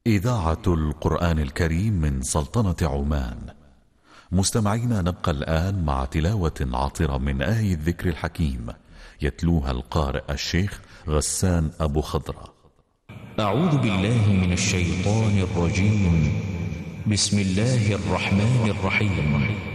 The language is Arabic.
إذاعة القرآن الكريم من سلطنة عمان. مستمعينا، نبقى الآن مع تلاوة عطرة من آية الذكر الحكيم يتلوها القارئ الشيخ غسان أبو خضرة. أعوذ بالله من الشيطان الرجيم. بسم الله الرحمن الرحيم.